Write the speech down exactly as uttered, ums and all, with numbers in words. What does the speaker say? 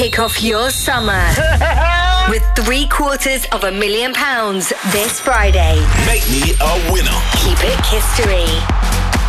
kick off your summer with three quarters of a million pounds this Friday. Make me